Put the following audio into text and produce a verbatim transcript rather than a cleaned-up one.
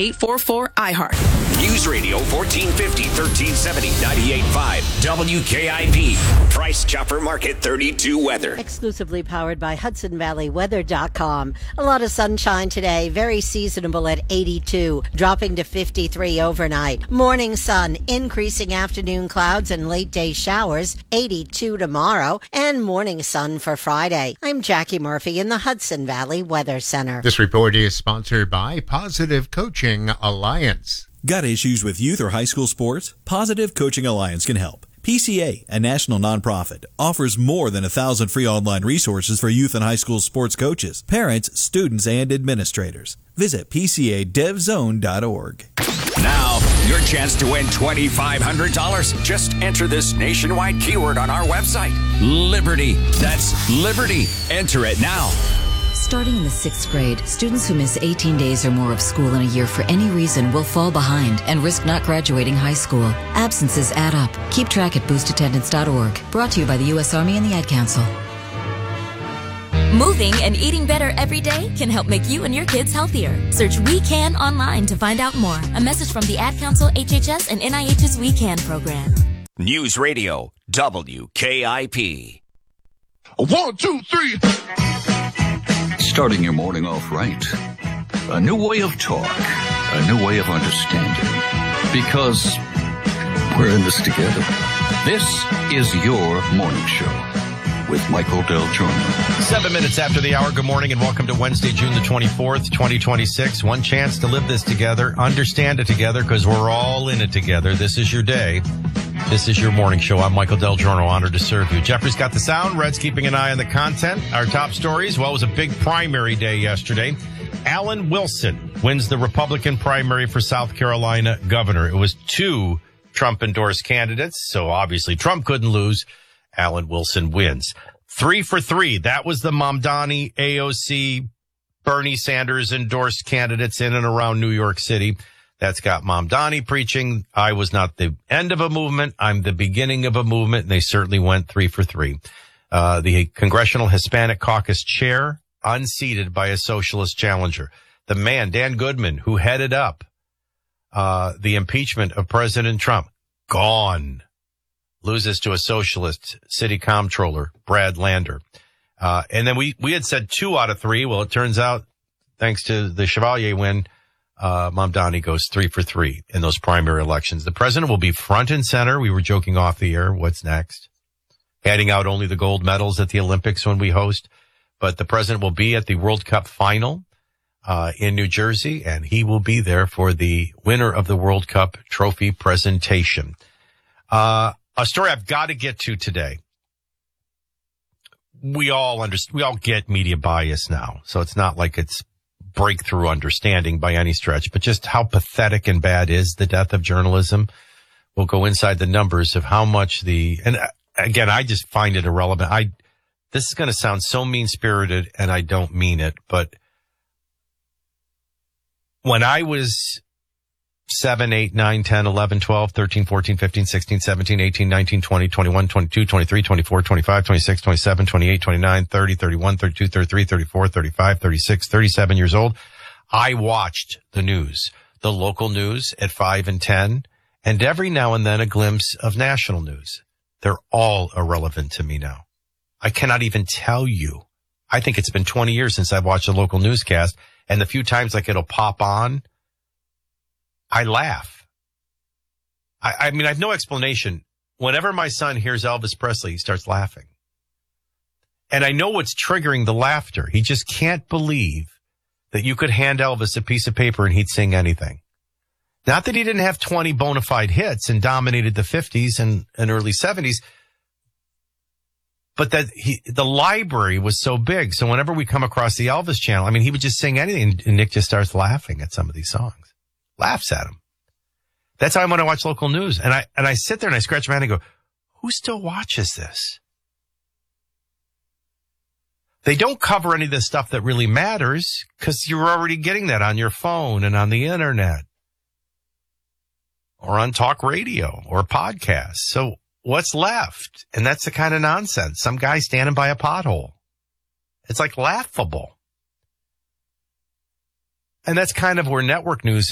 eight four four I heart. News Radio fourteen fifty, thirteen seventy, ninety-eight point five W K I P. Price Chopper Market thirty-two weather. Exclusively powered by Hudson Valley Weather dot com. A lot of sunshine today, very seasonable at eighty-two, dropping to fifty-three overnight. Morning sun, increasing afternoon clouds and late day showers, eighty-two tomorrow, and morning sun for Friday. I'm Jackie Murphy in the Hudson Valley Weather Center. This report is sponsored by Positive Coaching Alliance. Got issues with youth or high school sports? Positive Coaching Alliance can help. P C A, a national nonprofit, offers more than a thousand free online resources for youth and high school sports coaches, parents, students, and administrators. Visit P C A dev zone dot org. Now, your chance to win twenty-five hundred dollars. Just enter this nationwide keyword on our website. Liberty. That's Liberty. Enter it now. Starting in the sixth grade, students who miss eighteen days or more of school in a year for any reason will fall behind and risk not graduating high school. Absences add up. Keep track at boost attendance dot org. Brought to you by the U S Army and the Ad Council. Moving and eating better every day can help make you and your kids healthier. Search We Can online to find out more. A message from the Ad Council, H H S, and N I H's We Can program. News Radio W K I P. One, two, three. Starting your morning off right. A new way of talk. A new way of understanding. Because we're in this together. This is your morning show with Michael Del Giorno. Seven minutes after the hour. Good morning and welcome to Wednesday, June the twenty-fourth, twenty twenty-six. One chance to live this together, understand it together, because we're all in it together. This is your day. This is your morning show. I'm Michael Del Giorno, honored to serve you. Jeffrey's got the sound. Red's keeping an eye on the content. Our top stories. Well, it was a big primary day yesterday. Alan Wilson wins the Republican primary for South Carolina governor. It was two Trump-endorsed candidates, so obviously Trump couldn't lose. Alan Wilson wins. Three for three. That was the Mamdani, A O C, Bernie Sanders endorsed candidates in and around New York City. That's got Mamdani preaching, I was not the end of a movement, I'm the beginning of a movement, and they certainly went three for three. Uh, the Congressional Hispanic Caucus chair, unseated by a socialist challenger. The man, Dan Goodman, who headed up uh the impeachment of President Trump, gone. Loses to a socialist city comptroller, Brad Lander. Uh, and then we, we had said two out of three. Well, it turns out, thanks to the Chevalier win, uh, Mamdani goes three for three in those primary elections. The president will be front and center. We were joking off the air. What's next? Handing out only the gold medals at the Olympics when we host. But the president will be at the World Cup final, uh, in New Jersey, and he will be there for the winner of the World Cup trophy presentation. Uh, A story I've got to get to today. We all understand, we all get media bias now, so it's not like it's breakthrough understanding by any stretch, but just how pathetic and bad is the death of journalism. We'll go inside the numbers of how much the, and again, I just find it irrelevant. I, this is going to sound so mean-spirited, and I don't mean it, but when I was seven, eight, nine, ten, eleven, twelve, thirteen, fourteen, fifteen, sixteen, seventeen, eighteen, nineteen, twenty, twenty-one, twenty-two, twenty-three, twenty-four, twenty-five, twenty-six, twenty-seven, twenty-eight, twenty-nine, thirty, thirty-one, thirty-two, thirty-three, thirty-four, thirty-five, thirty-six, thirty-seven years old. I watched the news, the local news at five and ten, and every now and then a glimpse of national news. They're all irrelevant to me now. I cannot even tell you. I think it's been twenty years since I've watched a local newscast, and the few times like it'll pop on, I laugh. I, I mean, I have no explanation. Whenever my son hears Elvis Presley, he starts laughing. And I know what's triggering the laughter. He just can't believe that you could hand Elvis a piece of paper and he'd sing anything. Not that he didn't have twenty bona fide hits and dominated the fifties and, and early seventies, but that he, the library was so big. So whenever we come across the Elvis channel, I mean, he would just sing anything, and Nick just starts laughing at some of these songs. Laughs at him. That's how I want to watch local news. And I, and I sit there and I scratch my head and go, who still watches this? They don't cover any of the stuff that really matters because you're already getting that on your phone and on the internet or on talk radio or podcasts. So what's left? And that's the kind of nonsense. Some guy standing by a pothole. It's like laughable. And that's kind of where network news